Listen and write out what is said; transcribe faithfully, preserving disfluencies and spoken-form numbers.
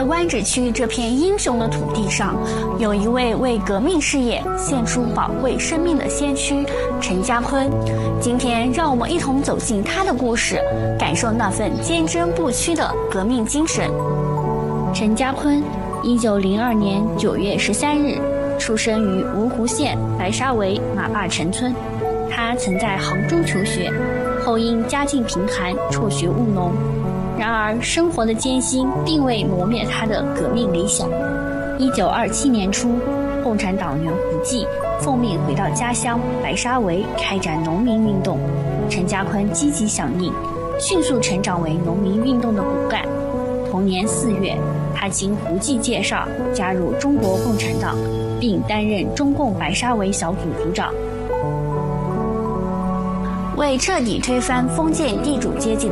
湾指区这片英雄的土地上，有一位为革命事业献出宝贵生命的先驱陈家坤。今天，让我们一同走进他的故事，感受那份坚贞不屈的革命精神。陈家坤，一九零二年九月十三日，出生于芜湖县白沙围马坝陈村。他曾在杭州求学，后因家境贫寒，辍学务农。然而，生活的艰辛并未磨灭他的革命理想。一九二七年初，共产党员胡季奉命回到家乡白沙围开展农民运动，陈家坤积极响应，迅速成长为农民运动的骨干。同年四月，他经胡季介绍加入中国共产党，并担任中共白沙围小组组长。为彻底推翻封建地主阶级的